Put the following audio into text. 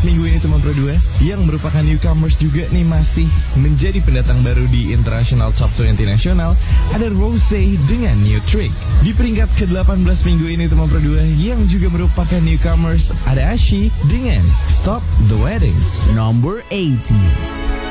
minggu ini teman Pro 2 yang merupakan newcomers juga nih masih menjadi pendatang baru di International Top 20 Nasional, ada Rosé dengan New Trick. Di peringkat ke-18 minggu ini teman Pro 2 yang juga merupakan newcomers, ada Ashi dengan Stop the Wedding. Number 18.